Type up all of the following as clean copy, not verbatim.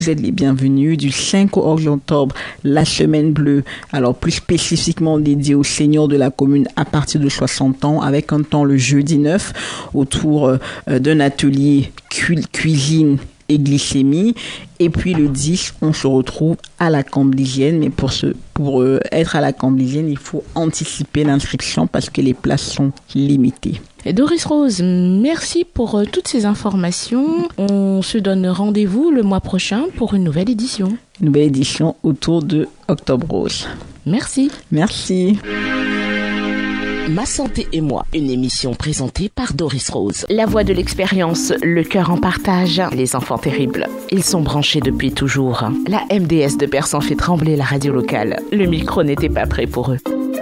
Vous êtes les bienvenus du 5 au 11 octobre, la semaine bleue, alors plus spécifiquement dédiée aux seniors de la commune à partir de 60 ans, avec un temps le jeudi 9 autour d'un atelier cuisine et glycémie. Et puis le 10, on se retrouve à la Camblisienne. Mais pour être à la Camblisienne, il faut anticiper l'inscription parce que les places sont limitées. Et Doris Rose, merci pour toutes ces informations. On se donne rendez-vous le mois prochain pour une nouvelle édition. Une nouvelle édition autour de Octobre Rose. Merci. Merci. Ma santé et moi, une émission présentée par Doris Rose. La voix de l'expérience, le cœur en partage, les enfants terribles. Ils sont branchés depuis toujours. La MDS de Persan fait trembler la radio locale. Le micro n'était pas prêt pour eux.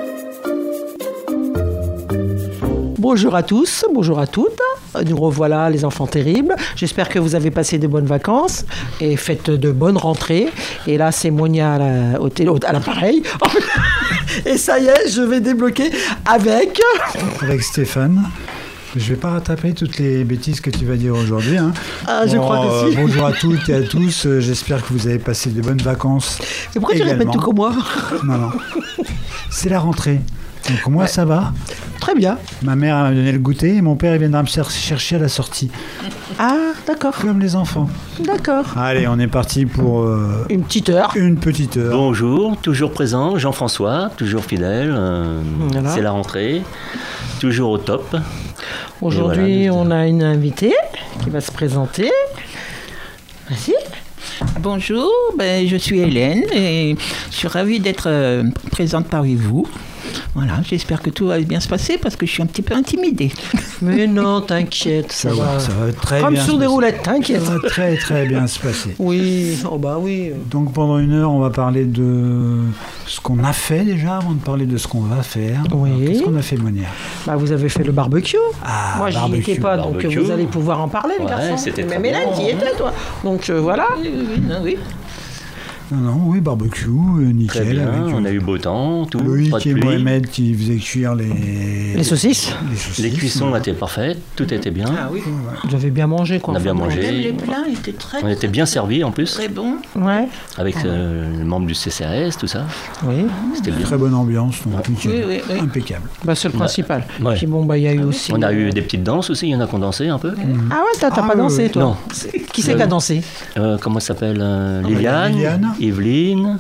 Bonjour à tous, bonjour à toutes. Nous revoilà les enfants terribles. J'espère que vous avez passé de bonnes vacances et faites de bonnes rentrées. Et là, c'est Monia à l'appareil. Et ça y est, je vais débloquer avec Stéphane. Je ne vais pas rattraper toutes les bêtises que tu vas dire aujourd'hui. Hein. Ah, je crois que si. Bonjour à toutes et à tous. J'espère que vous avez passé de bonnes vacances. Et pourquoi également. Tu répètes tout comme moi? Non. C'est la rentrée. Donc moi, ça va. Très bien. Ma mère m'a donné le goûter et mon père il viendra me chercher à la sortie. Ah, d'accord. Comme les enfants. D'accord. Allez, on est parti pour... une petite heure. Une petite heure. Bonjour, toujours présent, Jean-François, toujours fidèle. Voilà. C'est la rentrée, toujours au top. Aujourd'hui, voilà, on a une invitée qui va se présenter. Merci. Bonjour, je suis Hélène et je suis ravie d'être présente parmi vous. Voilà, j'espère que tout va bien se passer parce que je suis un petit peu intimidée. Mais non, t'inquiète, ça va très comme bien. Comme sur des roulettes, t'inquiète. Ça va très très bien se passer. Oui, oui. Donc pendant une heure, on va parler de ce qu'on a fait déjà avant de parler de ce qu'on va faire. Oui. Alors, qu'est-ce qu'on a fait, Monia? Vous avez fait le barbecue. Moi, j'y étais pas, donc vous allez pouvoir en parler, les garçons. C'était même Hélène, t'y étais, toi. Donc voilà. Oui. Oui, barbecue, nickel. On a eu beau temps, tout. Loïc et Mohamed qui faisaient cuire les saucisses. Les cuissons étaient parfaites, tout était bien. Ah oui. Vous avez bien mangé, quoi. On a bien mangé. Même les plats étaient très. On était bien servis en plus. Très bon. Ouais. Avec les membres du CCRS, tout ça. Oui. C'était bien. Très bonne ambiance, donc nickel. Oui. Impeccable. C'est le principal. Ouais. Puis il y a eu aussi. On a eu des petites danses aussi, il y en a qui ont dansé un peu. Ah ouais, t'as pas dansé, toi? Non. Qui c'est qui a dansé? Comment ça s'appelle Liliane, Evelyne.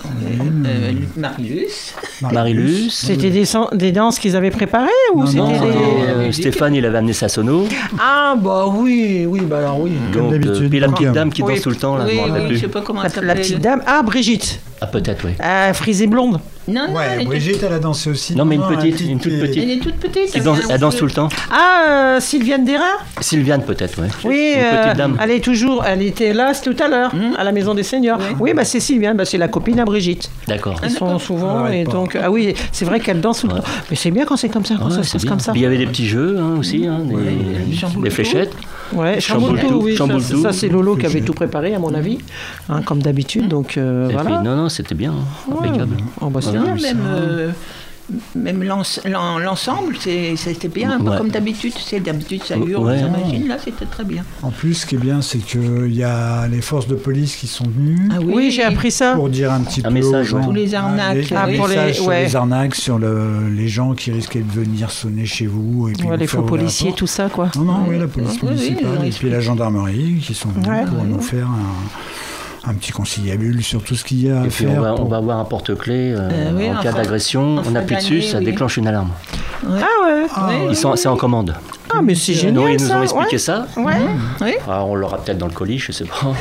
Marilus. C'était des danses qu'ils avaient préparées ou c'était Stéphane, il avait amené sa sono. Ah oui, alors oui. Comme d'habitude. Puis la petite dame qui danse tout le temps, là, je me rappelle plus. Je sais pas comment elle s'appelle. La petite dame, Brigitte. Ah, peut-être, oui. Frisée blonde. Non, Brigitte, elle a dansé aussi. Non, mais une toute petite. Elle est toute petite. Elle danse tout le temps. Sylviane Dérin. Sylviane, peut-être, oui. Oui, une petite dame. Elle était là tout à l'heure, à la Maison des Seniors. Oui, c'est Sylviane, c'est la copine à Brigitte. D'accord. Ils sont souvent, et donc, c'est vrai qu'elle danse tout le temps. Mais c'est bien quand c'est comme ça, quand ça se passe comme ça. Il y avait des petits jeux aussi, des fléchettes. Ouais, Chamboultou, oui. Ça, c'est Lolo qui avait tout préparé, à mon avis, comme d'habitude. Donc, voilà. Puis, non, c'était bien, impeccable. C'est bien. Même l'ensemble, c'était bien, un peu comme d'habitude. D'habitude, ça hurle, ça machine. Là, c'était très bien. En plus, ce qui est bien, c'est qu'il y a les forces de police qui sont venues. Ah oui, j'ai appris ça. Pour dire un petit peu message, aux gens. Pour les arnaques. Sur les arnaques, sur les gens qui risquaient de venir sonner chez vous. Et puis les faux policiers, tout ça, quoi. Non, la police municipale et puis la gendarmerie qui sont venus pour nous faire un petit conciliabule sur tout ce qu'il y a à faire. On va avoir un porte-clés en cas d'agression. On appuie dessus, ça déclenche une alarme. C'est en commande. Ah, mais c'est génial. Ils nous ont expliqué ça. Ouais. Alors, on l'aura peut-être dans le colis, je sais pas.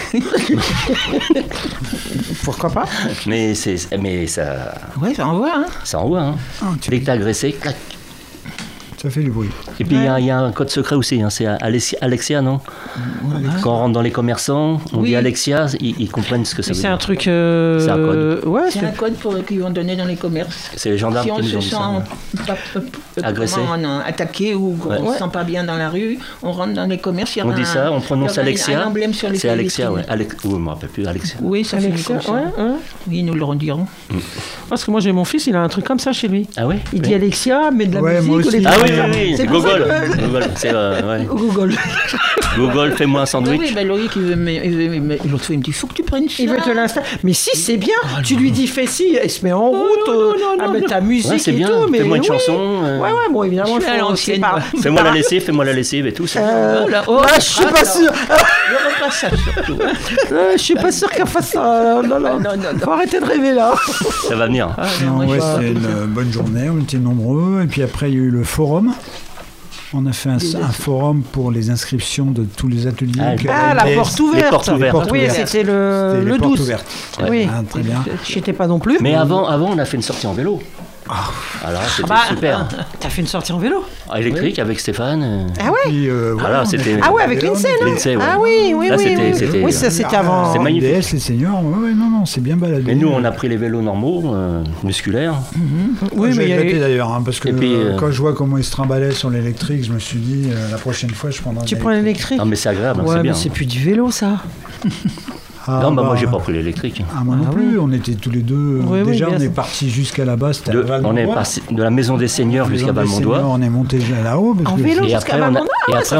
Pourquoi pas? Mais ça. Ouais, ça envoie. Ça envoie. Dès que t'es agressé, clac. Ça fait du bruit. Et puis il y a un code secret aussi, c'est Alexia, non? Quand on rentre dans les commerçants, on dit Alexia, ils comprennent ce que ça veut dire. C'est un truc... C'est un code. C'est un code qu'ils vont donner dans les commerces. C'est les gendarmes qui nous ont dit ça. Si on se sent attaqué ou on ne se sent pas bien dans la rue, on rentre dans les commerces, il y a on dit ça, on prononce Alexia. Un emblème sur les c'est Alexia, oui. Je ne me rappelle plus, Alexia. Oui, ça fait comme ça. Oui, ils nous le rediront. Parce que moi j'ai mon fils, il a un truc comme ça chez lui. Ah oui? Il dit Alexia, mais de la musique. Moi aussi. Ah oui, oui. C'est Google. pour ça que- Google. C'est, ouais. Google. Google, fais-moi un sandwich. Oui, Loïc, l'autre fois, il me dit, faut que tu prennes ça. Il veut te l'installer. Mais si, c'est bien. Tu lui dis, fais ci, il se met en route, à mettre ta musique Ouais, c'est et bien. tout. Mais Fais-moi une oui. chanson. Ouais, bon, évidemment, Je suis à c'est l'ancienne, pas. Fais-moi la lessive et tout ça. Je suis pas sûr. Le repassage, surtout. Je suis pas sûr qu'elle fasse ça. Non. Faut arrêter de rêver là. Ça va venir. Non, ouais, c'était une bonne journée, on était nombreux. Et puis après, il y a eu le forum. On a fait un forum pour les inscriptions de tous les ateliers. Ah, la porte ouverte. Les portes ouvertes. Oui, c'était le les portes 12. ouvertes. Oui. Ah, très bien. J'y étais pas non plus. Mais avant, on a fait une sortie en vélo. Alors c'était super. T'as fait une sortie en vélo? Électrique avec Stéphane. Ah ouais? Puis, Voilà, c'était. Ah ouais, avec l'INSEE, non? L'INSEE, ouais. Ah oui. Là, c'était- Oui, ça c'était avant. C'est magnifique. DS, les seniors, non, c'est bien baladé. Mais nous, on a pris les vélos normaux, musculaires. Oui, mais il y a regretté eu- d'ailleurs, hein, parce que Et puis, quand je vois comment ils se trimballaient sur l'électrique, je me suis dit, la prochaine fois, je prendrai Tu un prends l'électrique? Non, mais c'est agréable, Ouais, c'est mais bien. c'est plus du vélo, ça. Ah, Non, bah, moi, bah, j'ai pas pris l'électrique. Ah, moi non Ah plus, oui. on était tous les deux. Oui, oui, déjà, bien on est sûr. parti jusqu'à là-bas, c'était à On est Valmondois. passé de la maison des seigneurs jusqu'à Maison des Valmondois. Seigneurs, on est monté là-haut. parce En que- vélo Et jusqu'à après, Valmondois.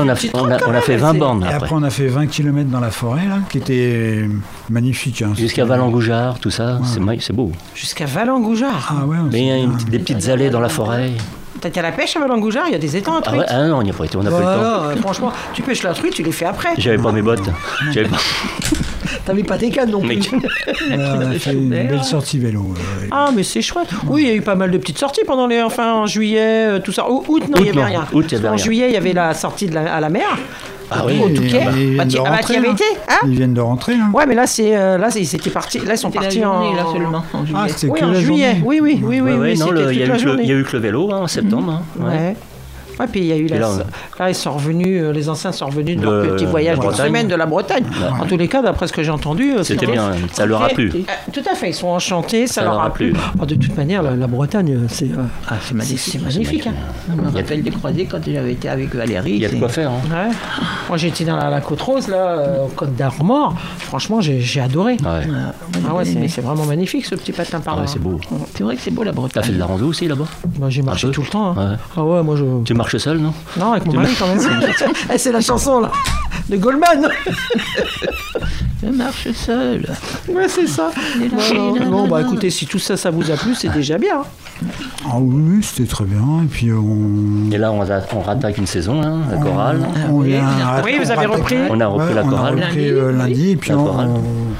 on a fait 20 bornes. Et après, on a fait 20 km dans la forêt, là, qui était magnifique. Hein. Jusqu'à Valengoujard, tout ça, c'est beau. Jusqu'à Valengoujard. Ah ouais, Mais il y a des petites allées dans la forêt. T'as été à la pêche à Valengoujard? Il y a des étangs à Ah, trucs. ouais, ah non, on n'y a pas été, on n'a pas eu le temps. Voilà, franchement, tu pêches la truite, tu les fais après. J'avais pas mes bottes. J'avais pas... T'avais pas tes cannes non plus. Mec. on a fait une belle sortie vélo. Ah, mais c'est chouette. Oui, il y a eu pas mal de petites sorties pendant en juillet, tout ça. Août, non, il n'y avait non. rien. Août, il y avait En rien. juillet, il y avait la sortie à la mer. Ah oui, au Touquet. Ils Bah, viennent tu de y rentrer, avais là. été, hein? Ils viennent de rentrer, là. Ouais, mais là, ils étaient partis. Là, ils sont C'était la partis journée, en. là, seulement, en juillet. Ah, c'était Oui, que en la juillet. journée. Oui, Ouais, ouais, non, c'était il y a toute la eu journée. que le vélo en septembre. Hein, ouais. Ouais. Ouais, puis il y a eu Et là, là, ils sont revenus, les anciens sont revenus de leur De petit voyage la d'une Bretagne. semaine de la Bretagne. En tous les cas, d'après ce que j'ai entendu, C'était bien, ça leur a plu. Tout à fait, ils sont enchantés, ça leur a plu. Oh, de toute manière, la Bretagne, c'est C'est magnifique. c'est magnifique. Hein. Je me rappelle des croisés quand j'avais été avec Valérie. Il y a de quoi faire. Hein. Ouais. Moi, j'ai été dans la Côte Rose, là, au Côte d'Armor. Franchement, j'ai adoré. Ouais. Ah ouais, c'est vraiment magnifique ce petit patin par Ah là. ouais, c'est beau. C'est vrai que c'est beau la T'as Bretagne. fait de la rando aussi là-bas? Moi, j'ai marché peu. tout le temps. Hein. Ouais. Ah ouais, moi je. Tu marches seul, non? Non, avec mon mari quand même. Eh, c'est la chanson là de Goldman. Je marche seul. Ouais, c'est ça. Bon, bah écoutez, si tout ça, ça vous a plu, c'est déjà bien. Ah oui, c'était très bien. Et puis, Et là, on rattaque une saison, hein, la chorale. on oui, vient. Oui, vous avez repris. On a repris la chorale. On a repris Lundi, lundi. Et puis, La chorale.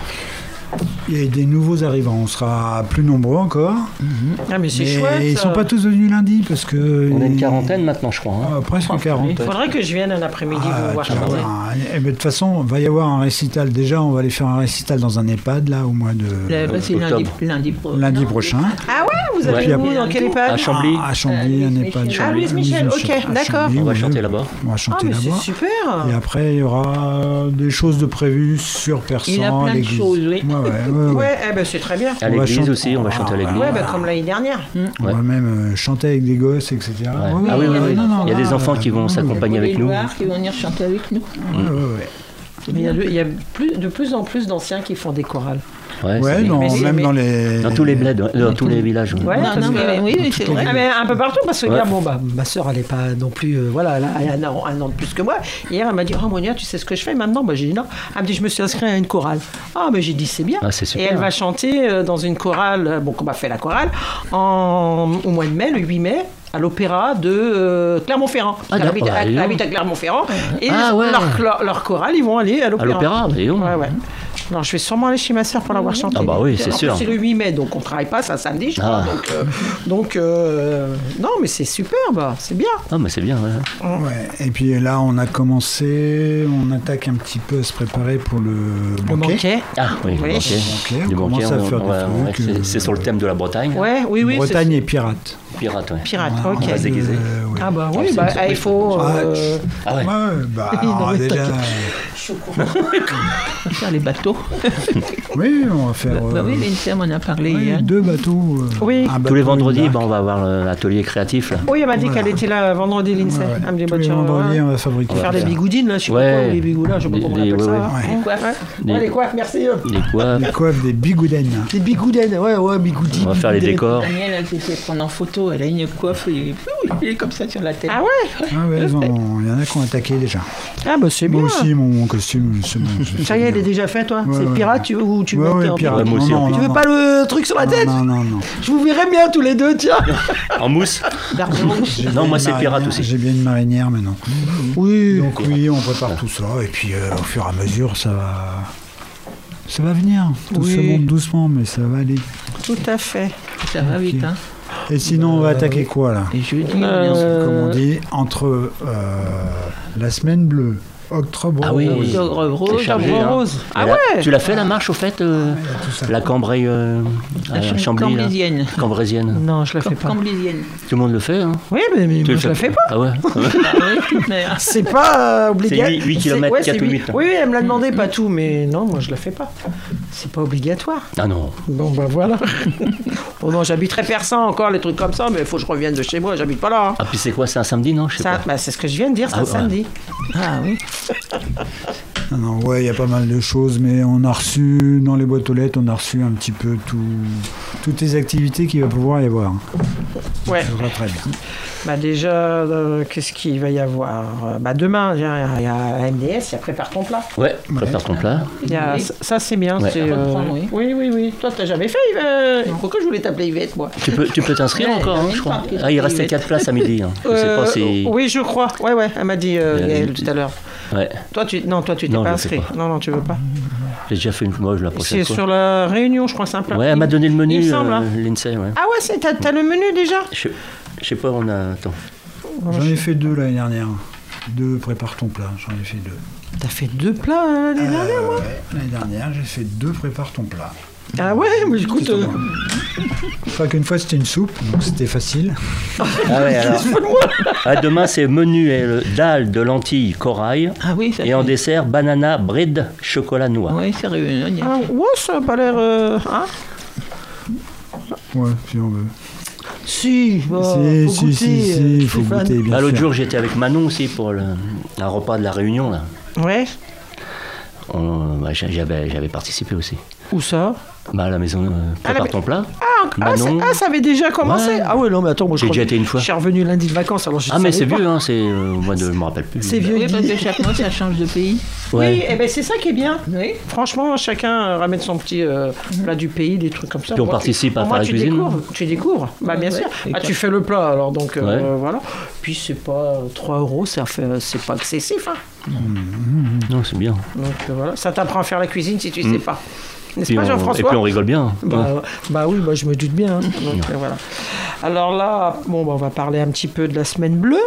il y a des nouveaux arrivants. On sera plus nombreux encore. Ah, mais c'est Mais chouette. ils sont pas tous venus lundi parce que. On a une quarantaine maintenant, je crois. Hein. Presque 40. Il faudrait que je vienne un après-midi vous voir chanter. Et de toute façon, il va y avoir un récital. Déjà, on va aller faire un récital dans un EHPAD là au mois de C'est Octobre. lundi prochain. Ah ouais, vous avez Ouais. où dans quel EHPAD? À Chambly. À Chambly, un EHPAD. Ah, Louise Michel, ok, À d'accord. Chambly, On va oui, chanter là-bas. On va Ah, chanter mais c'est là-bas. super. Et après, il y aura des choses de prévues sur Persan. Il a plein à de l'église. choses, oui. Ouais. Ouais, eh ben c'est très bien. À On va l'église chanter. aussi, on va chanter à l'église. Ouais, bah comme l'année dernière. On va même chanter avec des gosses, etc. Ouais. Ouais, Ah oui, oui, oui. non, Il y a des là, enfants qui vont s'accompagner avec nous. Qui vont venir chanter avec nous. Ouais. Mais il y a de plus en plus d'anciens qui font des chorales. Ouais, Ouais, c'est bien. même dans les. Dans tous les bleds, dans tous les villages. Ouais, Non, parce non, que- oui, c'est vrai. Ah, mais un peu partout, parce que Ouais. hier, bon, bah, ma soeur, elle est pas non plus. Voilà, elle a un an de plus que moi. Hier, elle m'a dit: Oh, Monia, tu sais ce que je fais maintenant? Bah, j'ai dit non. Elle me dit: Je me suis inscrite à une chorale. Ah, mais j'ai dit: C'est bien. Ah, c'est Et super. elle va chanter dans une chorale, qu'on m'a fait la chorale, au mois de mai, le 8 mai. À l'opéra de Clermont-Ferrand. Ah, Elle habite d'accord. elle habite à Clermont-Ferrand. Et Ah, ouais. leur chorale, ils vont aller à À l'opéra. l'opéra, voyons. Ouais, ouais. Alors, je vais sûrement aller chez ma soeur pour la voir chanter. Ah bah oui, c'est En plus, sûr. C'est le 8 mai, donc on travaille pas, c'est un samedi, je crois. Ah. Donc, non, mais c'est superbe, c'est bien. Ah, mais c'est bien, ouais. Ouais. Et puis là, on a commencé, on attaque un petit peu à se préparer pour le Le banquet. banquet. Ah, oui, Oui. le banquet. On Du banquet, commence à faire des trucs, c'est sur le thème de la Bretagne. Ouais, oui, oui. Bretagne et pirate. Pirate, ouais. Pirate, Voilà, ok. On va se déguiser. ouais. Ah bah oui, c'est bah, une surprise. il faut... Ah ouais. Ouais, bah, alors, déjà, Faire les bateaux. Oui, on va faire. Oui, l'INSERM en a parlé hier. 2 bateaux. Oui. Un bateau, Tous les une vendredis, barque. on va avoir l'atelier créatif. Là. Oui, elle m'a dit Voilà. qu'elle était là vendredi, l'INSEE. Ouais, ouais. Elle me dit, Tous bah, les tiens, vendredis, voilà. on va fabriquer. Faire des faire. bigoudines, là, je sais pas Ouais. quoi, ou les bigoudins, je sais pas comment on appelle ça. Ouais. Quoi Ouais, les coiffes, merci. Les coiffes, Les coiffes des bigoudènes. Des bigoudines, ouais, bigoudines. on va faire les décors. Daniel, elle s'est fait prendre en photo. Elle a une coiffe, il est comme ça sur la tête. Ah ouais. Ah ouais, il y en a qui ont attaqué déjà. Ah bah c'est bien. Moi aussi, mon costume, c'est bon. Ça y est, elle est déjà fait, toi. Ouais, C'est ouais. pirate, tu veux ou tu veux Ouais, monter ouais, en pirate. Ouais, moi aussi, Non, en non, Tu non, veux non. pas le truc sur la tête? Non. Je vous verrais bien tous les deux, tiens. En mousse. J'ai Non, bien moi une c'est pirate marinière, aussi. J'ai bien une marinière maintenant. Oui. Donc oui, on prépare tout ça et puis au fur et à mesure, ça va venir. Tout Oui. se monte doucement, mais ça va aller. Tout à fait. Ça va vite, hein. Et sinon, on va attaquer quoi là? Et jeudi, Comme on dit, entre la semaine bleue, octobre Ah oui. rose, Octobre rose, C'est chargé, Octobre hein. rose. Ah Mais là, ouais. Tu l'as fait la marche au fait tout ça. La Cambrai la à Chambly là. Camblésienne. Cambrésienne. Non, je la fais pas. Camblésienne. Tout le monde le fait hein. Oui, mais Tu moi, le je la fais pas. Ah ouais. C'est pas obligatoire. C'est 8 kilomètres, 4 ou 8, hein. Oui, elle me l'a demandé, pas tout, mais non, moi je la fais pas. C'est pas obligatoire. Ah non. Bon, bah voilà. Bon, non, j'habiterai Persan encore, les trucs comme ça, mais il faut que je revienne de chez moi, j'habite pas là. Ah puis c'est quoi, c'est un samedi non? Je sais Ça, pas. bah, c'est ce que je viens de dire, c'est Ah, un ouais. samedi. Ah oui. Non, ouais, il y a pas mal de choses, mais on a reçu, dans les boîtes aux lettres, on a reçu un petit peu toutes les activités qu'il va pouvoir y avoir. Ouais. Ça va très bien. Bah déjà, qu'est-ce qu'il va y avoir? Bah demain, il y a MDS, il y a Prépare ton plat. Ouais, prépare ton plat. Il y a, Oui. ça c'est bien. Ouais. c'est, Ça reprend, oui. Oui. Toi, t'as jamais fait, Yves? Pourquoi je voulais t'appeler Yvette, moi? Tu peux t'inscrire Ouais, encore, il y en hein, a je une crois. part qui est Ah, il restait privée. 4 places à midi. Hein. Je sais pas si. Oui, je crois. Ouais, elle m'a dit Yael, tout à l'heure. Ouais, Toi, tu t'es Non, pas je le inscrit. fais pas. Non, tu veux pas. j'ai déjà fait une fois la prochaine C'est fois. sur la Réunion, je crois, c'est un plat. Ouais, elle m'a donné le menu, Il me semble, hein. l'INSEE, ouais. Ah ouais, t'as le menu déjà? Je sais pas, on a. Attends. J'en ai fait 2 l'année dernière. 2 prépare ton plat, j'en ai fait 2. T'as fait 2 plats l'année dernière, moi? Ouais, l'année dernière, j'ai fait 2 prépare ton plat. Ah ouais, mais écoute. Enfin qu'une fois c'était une soupe, donc c'était facile. Ah ouais, alors. Ah, demain, c'est menu dalle de lentilles corail. Ah oui, ça Et en dessert, banana, bread, chocolat noix. Oui, c'est réunion. Ah, ouais, ça a pas l'air. Hein? Ouais, si on veut. Si, bah, si, faut goûter, il faut Stéphane. goûter, bien Bah, l'autre sûr. jour, j'étais avec Manon aussi pour un repas de la Réunion. Là. Ouais. J'avais participé aussi. Où ça? Bah, à la maison, prépare mais- ton plat. Ah, ça avait déjà commencé? Ouais. Ah ouais, non, mais attends, moi je J'ai crois déjà que été une fois. Je suis revenu lundi de vacances, alors je Ah, mais savais c'est pas. vieux, hein, c'est moi je me rappelle plus. C'est vieux. Oui, parce Guy. que chaque mois, ça change de pays. Ouais. Oui, et ben c'est ça qui est bien. Oui. Franchement, chacun ramène son petit plat du pays, des trucs comme ça. Puis on Moi, participe à moi, faire la tu cuisine. Tu découvres, bah bien Ouais, sûr. et Ah, quand- tu fais le plat, alors donc Ouais. voilà. Puis c'est pas 3 €, c'est pas excessif. Hein. Non, c'est bien. Donc voilà, ça t'apprend à faire la cuisine si tu sais pas. N'est-ce Puis pas, et Jean-François? puis on rigole bien. Bah oui, bah je me doute bien. Hein. Donc, voilà. Alors là, bon, bah, on va parler un petit peu de la semaine bleue.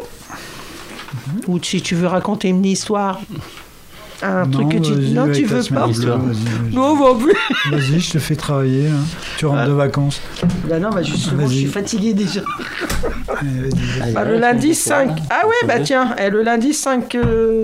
Ou si tu veux raconter une histoire, un truc que tu. vas-y, Non, avec tu ta veux semaine pas. bleue, Histoire. vas-y. Non, bah oui. Vas-y, je te fais travailler. Hein. Tu rentres de vacances. Bah non, bah justement, je Vas-y. suis fatigué déjà. Allez, vas-y. Bah, le lundi 5. Ah ouais, bah tiens, le lundi 5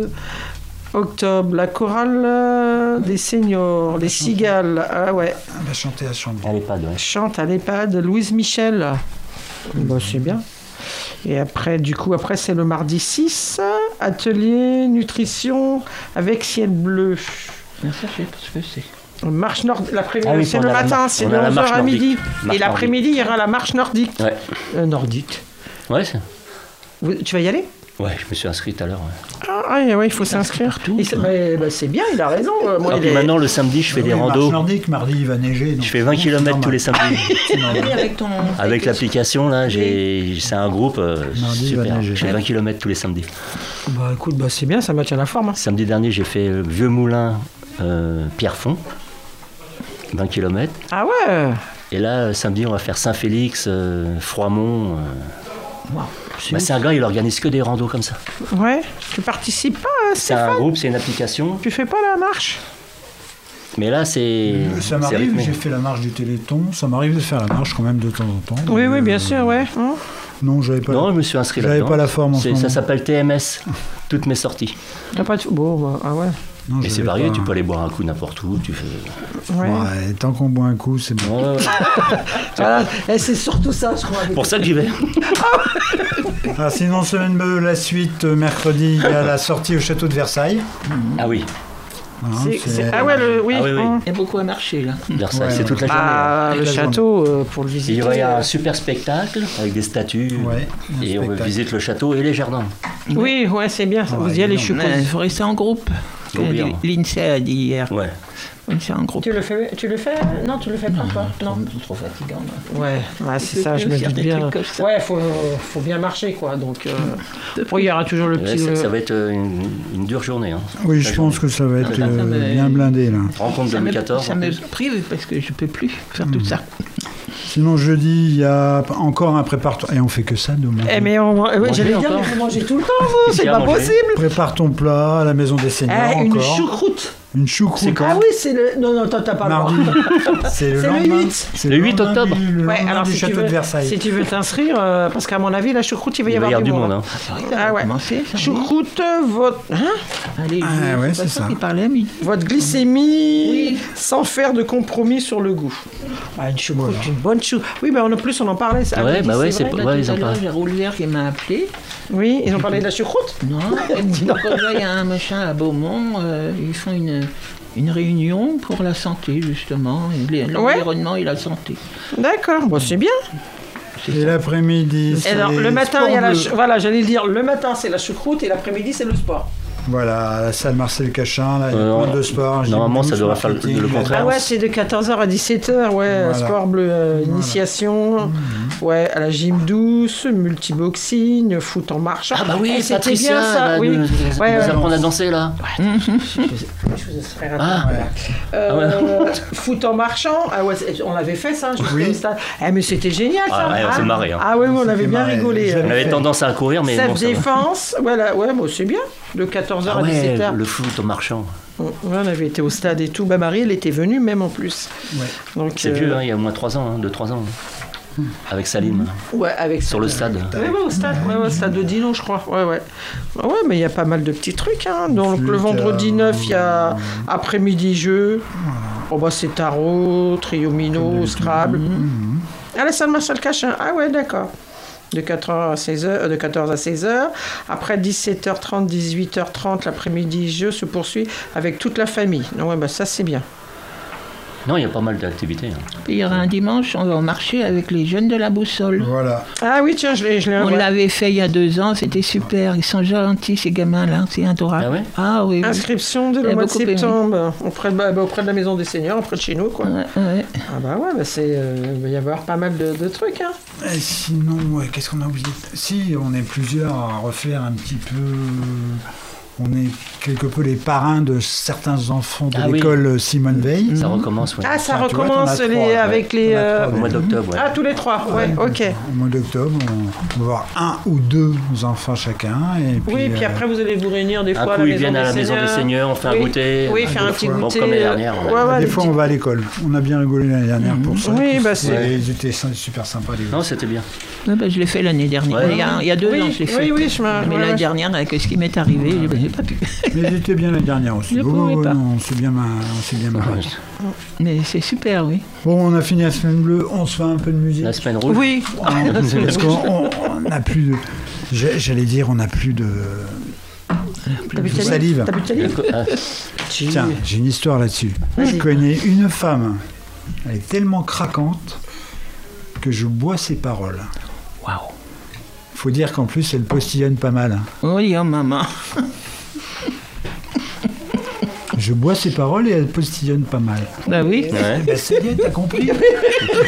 octobre, la chorale des seniors, les cigales. Ah ouais, On va chanter à Chambly. Elle est pas de. chante à l'EHPAD Louise Michel. Bah c'est bien. Et après, du coup, après c'est le mardi 6, atelier nutrition avec ciel bleu. Ça, je sais pas ce que c'est. Marche nord, l'après-midi, Ah oui, c'est on le a la matin, mar- c'est on de a la 11h marche à nordique. midi. Marche Et l'après-midi, il y aura la marche nordique. Ouais. Nordique. Ouais, Tu vas y aller? ouais, je me suis inscrit tout à l'heure. Ouais. Ah ouais, il faut s'inscrire. Et c'est bien, il a raison. Moi, Alors, il puis est- maintenant, le samedi, je fais des Oui, marche randos. nordique, mardi il va neiger. donc Je fais 20 km tous les samedis. c'est normal. Oui, avec ton. Avec l'application, là, c'est un groupe Mardi, il va super. neiger. Je fais 20 km tous les samedis. Bah écoute, bah, c'est bien, ça maintient la forme. Hein. Samedi dernier, j'ai fait Vieux Moulin, Pierrefonds, 20 km. Ah ouais. Et là, samedi, on va faire Saint-Félix, Froidmont. Bah, c'est un gars, il organise que des randos comme ça. Ouais. Tu participes pas, C'est un Stéphane? groupe, c'est une application. Tu fais pas la marche? Mais là, c'est. Ça c'est m'arrive, rythmé. j'ai fait la marche du Téléthon. Ça m'arrive de faire la marche quand même de temps en temps. Oui, mais, bien sûr, ouais. Hein. Non, j'avais pas. Non, je me suis inscrit J'avais là-dedans. pas la forme en ce Ça moment. s'appelle TMS, toutes mes sorties. T'as pas de... Bon, bah, ah ouais. Non, Et je c'est vais varié, pas. tu peux aller boire un coup n'importe où. Tu fais... Ouais. Ouais, tant qu'on boit un coup, c'est bon. Ouais, ouais. Voilà. Et c'est surtout ça, je crois. C'est pour ça que j'y vais. Ah, sinon, semaine bleue, la suite, mercredi, il y a la sortie au château de Versailles. Ah oui, Hein, Ah ouais, oui. Ah oui, oui. Il y a beaucoup à marcher là. Versailles, Ouais, c'est toute la journée. Ah, le Toute la château, pour le Et visiter. il y a un super spectacle avec des statues. Ouais, un Et on spectacle. visite le château et les jardins. Oui, ouais, c'est bien. Ouais, Vous y allez, je évidemment. suppose. Il faut rester en groupe. Faut bien. L'INSEE a dit hier. Ouais. C'est en groupe. Tu le fais Non, tu le fais pas, toi. Non. Trop fatigant. Ouais, c'est ça, je me faire doute des bien. trucs comme ça. Ouais, faut bien marcher, quoi. Donc, il y aura toujours le Ouais, petit. ça va être une dure journée. Hein. Oui, je pense que ça va être Ça me- bien blindé, là. Rencontre Ça me 2014. ça me prive parce que je peux plus faire tout ça. Sinon, jeudi, il y a encore un prépare... Et on fait que ça, nous. Eh, mais j'allais dire, encore. mais vous mangez tout le temps, vous. C'est Qu'est-ce pas qu'il y a à manger possible. Prépare ton plat à la maison des seigneurs, Une encore. choucroute. Une choucroute. Ah oui, c'est le. Non, t'as pas le Mardi. droit. C'est le C'est le lendemain. 8. C'est Le 8 lendemain octobre. Le Ouais, lendemain alors du si tu château veux, de Versailles. si tu veux t'inscrire, parce qu'à mon avis, la choucroute, il va y avoir du monde. Hein. Ah ouais. Commencer, ça, Choucroute, votre. Allez, Ah ouais, c'est ça. Il parlait à midi. Votre glycémie sans faire de compromis sur le goût. Ah, une choucroute, une bonne chou. Oui, mais en plus, on en parlait. Ça. Ouais, Midi, bah ouais, c'est c'est vrai. pas- ouais, ils Tout à en l'heure, parlent. j'ai Roulevert qui m'a appelé. Oui, ils ont parlé de la choucroute. Non, donc là, il y a un machin à Beaumont. Ils font une réunion pour la santé, justement. Et l'environnement et la santé. D'accord, bon, c'est bien. Et l'après-midi, c'est Alors, le matin, sport il y a la. bleu. Voilà, j'allais le dire, le matin, c'est la choucroute et l'après-midi, c'est le sport. Voilà, à la salle Marcel Cachin, là, il y a plein de sport. Normalement, ça gymnase, devrait faire le marketing, contraire. Ah ouais, c'est de 14h à 17h, ouais, Voilà. sport bleu, initiation, ouais, à la gym douce, multiboxing, foot en marche. Ah bah oui, Eh, c'était Patricia, bien ça, là, oui. nous Ouais, apprendre à danser là. Je vous serais raté. Ah. Foot en marchant, ah ouais, on l'avait fait ça, je Oui. au stade. Eh, mais c'était génial ça. Ah ouais, on s'est marré, hein. Ah ouais, on avait s'était bien marré. rigolé. J'avais On avait fait. tendance à courir, mais bon, ça va. Self-défense, voilà, ouais, bon, c'est bien, de 14h Ah à ouais, 17h. le foot en marchant. Ouais, on avait été au stade et tout. Bah, Marie, elle était venue même en plus. Ouais. Donc, C'est vieux, hein, il y a au moins 3 ans, 2-3 ans. Avec Salim, Ouais, avec sur le stade. Ouais, au stade, au stade de Dinan, je crois. Ouais. Ouais, mais il y a pas mal de petits trucs. Hein. Donc, le vendredi 9, il y a après-midi jeu. Oh, bah, c'est tarot, triomino, Scrabble. À la salle Marcel Cachin. Ah ouais, d'accord. De 14 à 16h. Après 17h30, 18h30, l'après-midi, jeu se poursuit avec toute la famille. Donc, ouais, bah, ça, c'est bien. Non, il y a pas mal d'activités. Hein. Puis il y aura un dimanche, on va au marché avec les jeunes de la Boussole. Voilà. Ah oui, tiens, je l'ai On ouais. l'avait fait il y a 2 ans, c'était super. Ils sont gentils, ces gamins-là, c'est adorable. Ah ouais Ah oui, oui. Inscription dès le J'ai mois de beaucoup aimé. septembre, auprès de la Maison des Seigneurs, auprès de chez nous, quoi. Ouais. Ah bah ouais, bah il va y avoir pas mal de trucs, hein. Et sinon, ouais, qu'est-ce qu'on a oublié? Si, on est plusieurs à refaire un petit peu... On est quelque peu les parrains de certains enfants de Ah oui. l'école Simone Veil. Ça recommence, ouais. Ah, ça Ah, tu vois, recommence t'en as trois, avec ouais. les... T'en as trois, Au mois d'octobre, ouais. Ah, tous les trois, ouais, ok. Au mois d'octobre, on va avoir 1 ou 2 enfants chacun. Et puis, Oui, puis après, vous allez vous réunir des Un fois à coup, la ils Maison viennent des à la Maison des Seigneurs, on fait un Oui. goûter. Oui, faire un petit fois. goûter. Bon, comme l'année dernière, ouais. Ouais, ouais, des les fois, petits- on va à l'école. On a bien rigolé l'année dernière pour ça. Oui, bah, Ils étaient super sympas, les gars. Non, c'était bien. Ouais, bah, je l'ai fait l'année dernière. Ouais. Il y a 2 ans, je l'ai fait. Oui, je me... Mais ouais, l'année ouais. dernière, avec ce qui m'est arrivé, j'ai pas pu. Mais ils étaient bien l'année dernière aussi. Je pouvais pas. Non, on s'est bien marré. Mais c'est super, oui. Bon, on a fini la semaine bleue. On se fait un peu de musique. La semaine rouge. Oui. Parce qu'on n'a plus de... J'allais dire, on n'a plus de... T'as bu de de salive salive. T'as bu de salive Ah, Tiens, j'ai une histoire là-dessus. Je connais une femme. Elle est tellement craquante que je bois ses paroles. Waouh. Faut dire qu'en plus, elle postillonne pas mal. Oui, oh maman. Je bois ses paroles et elle postillonne pas mal. Bah oui. ouais. Ben, ça y est, t'as compris.